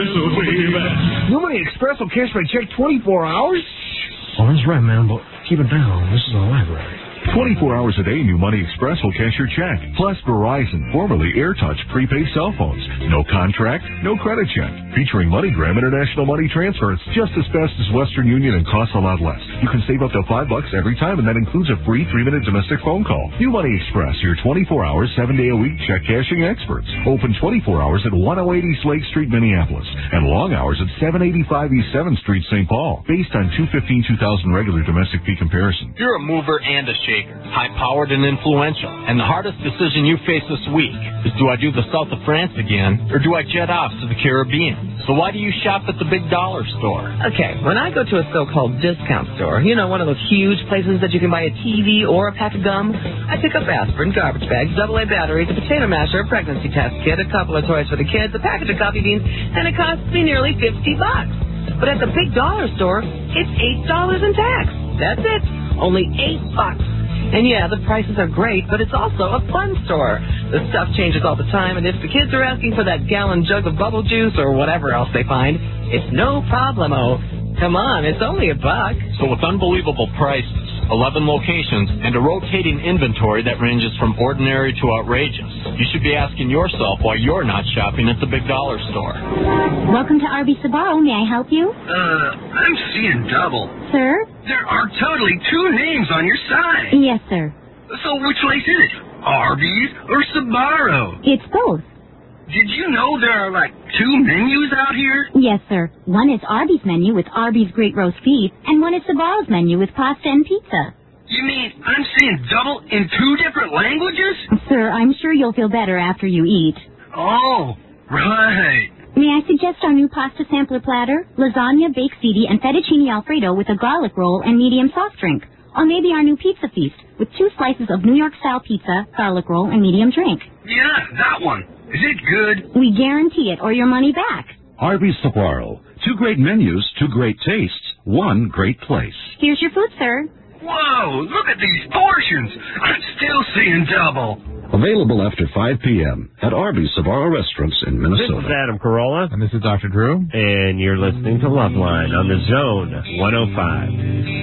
so baby. New Money Express will cash my check 24 hours? Oh, that's right, man, but keep it down. This is a library. 24 hours a day, New Money Express will cash your check. Plus Verizon, formerly AirTouch, prepaid cell phones. No contract, no credit check. Featuring MoneyGram International Money Transfer. It's just as fast as Western Union and costs a lot less. You can save up to $5 every time, and that includes a free 3-minute domestic phone call. New Money Express, your 24-hour, 7-day-a-week check cashing experts. Open 24 hours at 108 East Lake Street, Minneapolis, and long hours at 785 East 7th Street, St. Paul. Based on 215-2000 regular domestic fee comparison. You're a mover and a shaker, high-powered and influential, and the hardest decision you face this week is, do I do the south of France again, or do I jet off to the Caribbean? So why do you shop at the big dollar store? Okay, when I go to a so-called discount store, you know, one of those huge places that you can buy a TV or a pack of gum, I pick up aspirin, garbage bags, AA batteries, a potato masher, a pregnancy test kit, a couple of toys for the kids, a package of coffee beans, and it costs me nearly $50. But at the big dollar store, it's $8 in tax. That's it. Only $8. And yeah, the prices are great, but it's also a fun store. The stuff changes all the time, and if the kids are asking for that gallon jug of bubble juice or whatever else they find, it's no problemo. Come on, it's only $1. So with unbelievable prices, 11 locations, and a rotating inventory that ranges from ordinary to outrageous, you should be asking yourself why you're not shopping at the big dollar store. Welcome to RB Sabaro. May I help you? I'm seeing double. Sir? There are totally 2 names on your side. Yes, sir. So which place is it? Arby's or Sabaro? It's both. Did you know there are like 2 menus out here? Yes, sir. One is Arby's menu with Arby's Great Roast Beef, and one is Sabaro's menu with pasta and pizza. You mean I'm seeing double in 2 different languages? Sir, I'm sure you'll feel better after you eat. Oh, right. May I suggest our new pasta sampler platter? Lasagna, baked ziti, and fettuccine alfredo with a garlic roll and medium soft drink. Or maybe our new pizza feast with 2 slices of New York-style pizza, garlic roll, and medium drink. Yeah, that one. Is it good? We guarantee it or your money back. Arby's Sabaro. 2 great menus, 2 great tastes, 1 great place. Here's your food, sir. Whoa, look at these portions. I'm still seeing double. Available after 5 p.m. at Arby's Sabaro restaurants in Minnesota. This is Adam Carolla. And this is Dr. Drew. And you're listening to Loveline on the Zone 105.